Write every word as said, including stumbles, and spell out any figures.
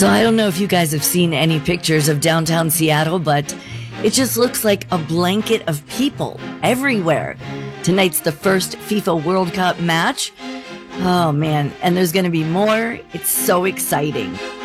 So I don't know if you guys have seen any pictures of downtown Seattle, but it just looks like a blanket of people everywhere. Tonight's the first FIFA World Cup match. Oh man, and there's going to be more. It's so exciting.